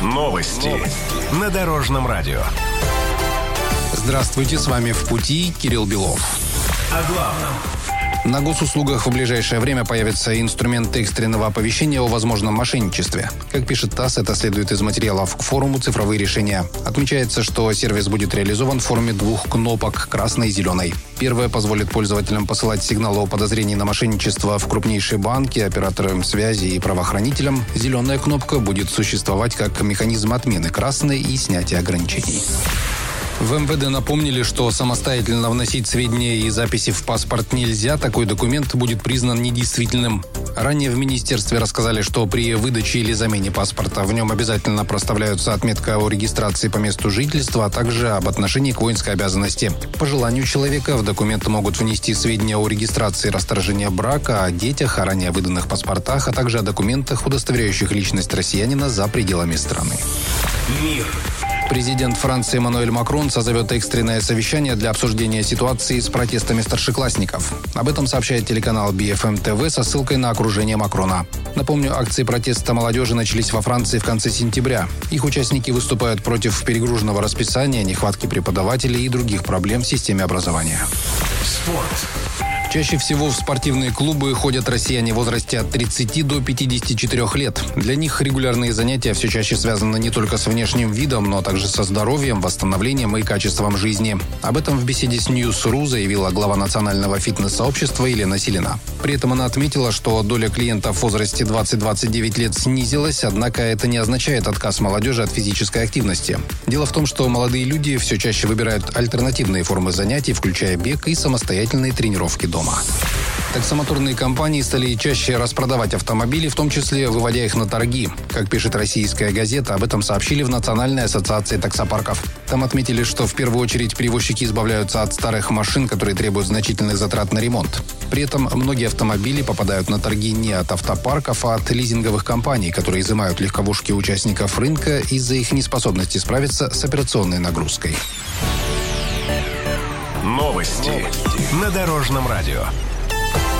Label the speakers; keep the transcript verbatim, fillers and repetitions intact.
Speaker 1: Новости, Новости. На Дорожном радио.
Speaker 2: Здравствуйте, с вами «В пути» Кирилл Белов.
Speaker 1: О главном.
Speaker 2: На госуслугах в ближайшее время появятся инструменты экстренного оповещения о возможном мошенничестве. Как пишет ТАСС, это следует из материалов к форуму «Цифровые решения». Отмечается, что сервис будет реализован в форме двух кнопок – красной и зеленой. Первая позволит пользователям посылать сигналы о подозрении на мошенничество в крупнейшие банки, операторам связи и правоохранителям. Зеленая кнопка будет существовать как механизм отмены красной и снятия ограничений. В эм вэ дэ напомнили, что самостоятельно вносить сведения и записи в паспорт нельзя, такой документ будет признан недействительным. Ранее в министерстве рассказали, что при выдаче или замене паспорта в нем обязательно проставляются отметка о регистрации по месту жительства, а также об отношении к воинской обязанности. По желанию человека в документ могут внести сведения о регистрации расторжения брака, о детях, о ранее выданных паспортах, а также о документах, удостоверяющих личность россиянина за пределами страны.
Speaker 1: Мир.
Speaker 2: Президент Франции Эммануэль Макрон созовет экстренное совещание для обсуждения ситуации с протестами старшеклассников. Об этом сообщает телеканал би эф эм тэ вэ со ссылкой на окружение Макрона. Напомню, акции протеста молодежи начались во Франции в конце сентября. Их участники выступают против перегруженного расписания, нехватки преподавателей и других проблем в системе образования.
Speaker 1: Спорт.
Speaker 2: Чаще всего в спортивные клубы ходят россияне в возрасте от тридцати до пятидесяти четырёх лет. Для них регулярные занятия все чаще связаны не только с внешним видом, но также со здоровьем, восстановлением и качеством жизни. Об этом в беседе с News.ru заявила глава национального фитнес-сообщества Елена Силина. При этом она отметила, что доля клиентов в возрасте двадцать-двадцать девять лет снизилась, однако это не означает отказ молодежи от физической активности. Дело в том, что молодые люди все чаще выбирают альтернативные формы занятий, включая бег и самостоятельные тренировки дома. Таксомоторные компании стали чаще распродавать автомобили, в том числе выводя их на торги. Как пишет «Российская газета», об этом сообщили в Национальной ассоциации таксопарков. Там отметили, что в первую очередь перевозчики избавляются от старых машин, которые требуют значительных затрат на ремонт. При этом многие автомобили попадают на торги не от автопарков, а от лизинговых компаний, которые изымают легковушки участников рынка из-за их неспособности справиться с операционной нагрузкой.
Speaker 1: Новости. Новости. На Дорожном радио.